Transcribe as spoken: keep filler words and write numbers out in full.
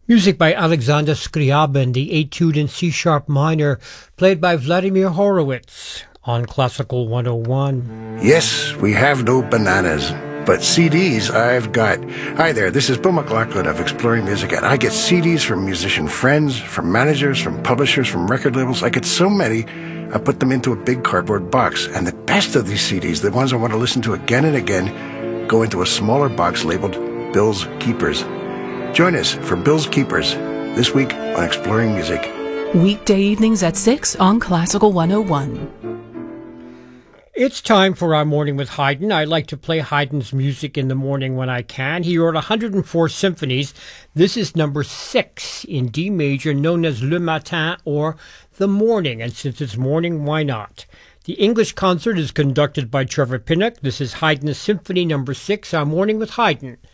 Music by Alexander Scriabin, the Etude in C-sharp minor, played by Vladimir Horowitz on Classical one oh one. Yes, we have no bananas, but C Ds I've got. Hi there, this is Bill McLaughlin of Exploring Music, and I get C Ds from musician friends, from managers, from publishers, from record labels. I get so many, I put them into a big cardboard box. And the best of these C Ds, the ones I want to listen to again and again, go into a smaller box labeled Bill's Keepers. Join us for Bill's Keepers this week on Exploring Music. Weekday evenings at six on Classical one oh one. It's time for our Morning with Haydn. I like to play Haydn's music in the morning when I can. He wrote one hundred four symphonies. This is number six in D major, known as Le Matin, or The Morning. And since it's morning, why not? The English concert is conducted by Trevor Pinnock. This is Haydn's Symphony number six, our Morning with Haydn,